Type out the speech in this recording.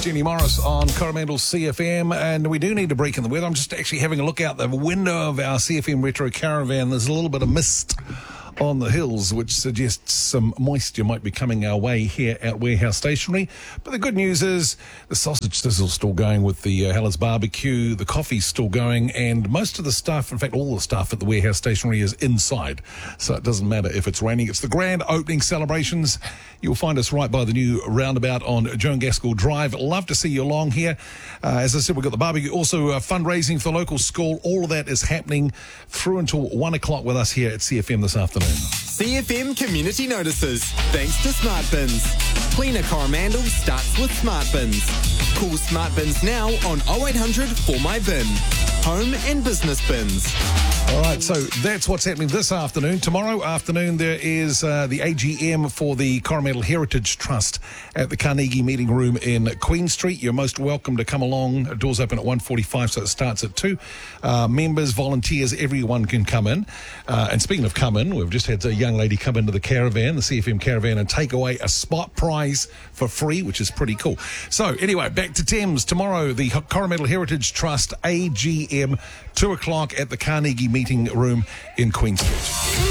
Jenny Morris on Coromandel CFM, and we do need a break in the weather. I'm just actually having a look out the window of our CFM Retro Caravan. There's a little bit of mist on the hills, which suggests some moisture might be coming our way here at Warehouse Stationery. But the good news is the sausage sizzle's still going with the Hellas barbecue, the coffee's still going, and most of the stuff, in fact all the stuff at the Warehouse Stationery is inside. So it doesn't matter if it's raining. It's the grand opening celebrations. You'll find us right by the new roundabout on Joan Gaskell Drive. Love to see you along here. As I said, we've got the barbecue, also fundraising for the local school. All of that is happening through until 1 o'clock with us here at CFM this afternoon. CFM Community Notices, thanks to Smart Bins. Cleaner Coromandel starts with Smart Bins. Call Smart Bins now on 0800 for my bin. Home and business bins. All right, so that's what's happening this afternoon. Tomorrow afternoon, there is the AGM for the Coromandel Heritage Trust at the Carnegie Meeting Room in Queen Street. You're most welcome to come along. Doors open at 1:45, so it starts at 2. Members, volunteers, everyone can come in. And speaking of come in, we've just had a young lady come into the caravan, the CFM caravan, and take away a spot prize for free, which is pretty cool. So anyway, back to Thames. Tomorrow, the Coromandel Heritage Trust AGM, 2 o'clock at the Carnegie Meeting Room in Queen Street.